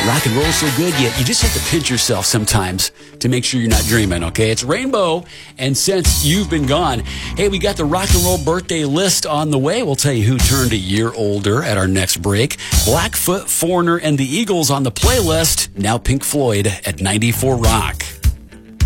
Rock and roll so good, you just have to pinch yourself sometimes to make sure you're not dreaming, okay? It's Rainbow, and Since You've Been Gone. Hey, we got the rock and roll birthday list on the way. We'll tell you who turned a year older at our next break. Blackfoot, Foreigner, and the Eagles on the playlist. Now Pink Floyd at 94 Rock.